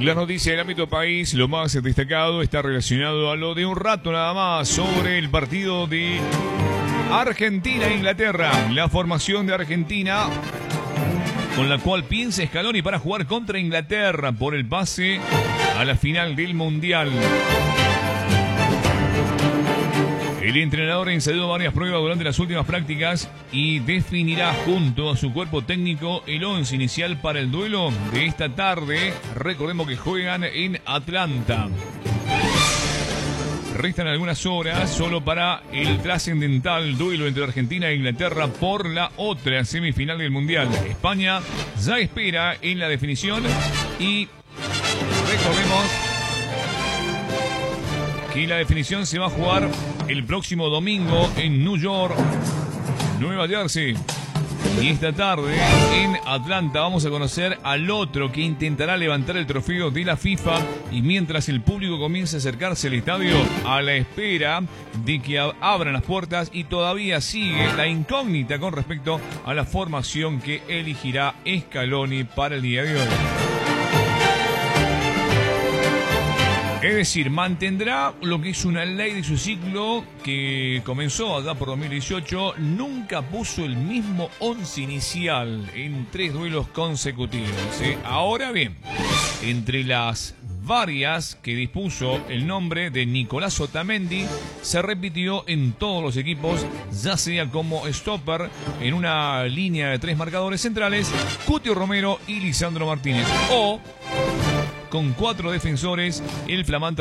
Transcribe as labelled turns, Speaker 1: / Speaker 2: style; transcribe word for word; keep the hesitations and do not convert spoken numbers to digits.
Speaker 1: La noticia del ámbito país, lo más destacado, está relacionado a lo de un rato nada más sobre el partido de Argentina-Inglaterra. La formación de Argentina con la cual piensa Scaloni para jugar contra Inglaterra por el pase a la final del Mundial. El entrenador ensayó varias pruebas durante las últimas prácticas y definirá junto a su cuerpo técnico el once inicial para el duelo de esta tarde. Recordemos que juegan en Atlanta. Restan algunas horas solo para el trascendental duelo entre Argentina e Inglaterra por la otra semifinal del Mundial. España ya espera en la definición y recordemos que la definición se va a jugar el próximo domingo en New York, Nueva Jersey. Y esta tarde en Atlanta vamos a conocer al otro que intentará levantar el trofeo de la FIFA. Y mientras el público comienza a acercarse al estadio a la espera de que abran las puertas, y todavía sigue la incógnita con respecto a la formación que elegirá Scaloni para el día de hoy. Es decir, mantendrá lo que es una ley de su ciclo que comenzó allá por dos mil dieciocho. Nunca puso el mismo once inicial en tres duelos consecutivos, ¿eh? Ahora bien, entre las varias que dispuso, el nombre de Nicolás Otamendi se repitió en todos los equipos, ya sea como stopper en una línea de tres marcadores centrales, Cuti Romero y Lisandro Martínez, o con cuatro defensores, el flamante